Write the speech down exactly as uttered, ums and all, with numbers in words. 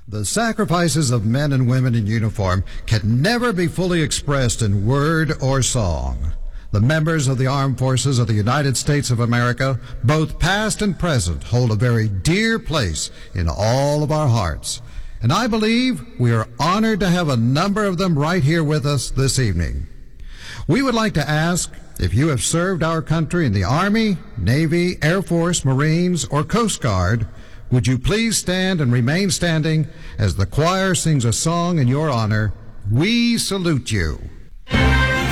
The sacrifices of men and women in uniform can never be fully expressed in word or song. The members of the Armed Forces of the United States of America, both past and present, hold a very dear place in all of our hearts. And I believe we are honored to have a number of them right here with us this evening. We would like to ask if you have served our country in the Army, Navy, Air Force, Marines, or Coast Guard, would you please stand and remain standing as the choir sings a song in your honor, We Salute You.